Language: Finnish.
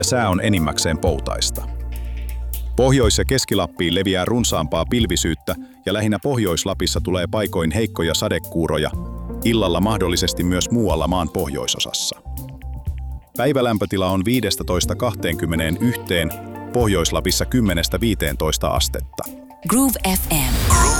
sää on enimmäkseen poutaista. Pohjois- ja Keski-Lappiin leviää runsaampaa pilvisyyttä ja lähinnä Pohjois-Lapissa tulee paikoin heikkoja sadekuuroja, illalla mahdollisesti myös muualla maan pohjoisosassa. Päivälämpötila on 15–21, Pohjois-Lapissa 10–15 astetta. Groove FM.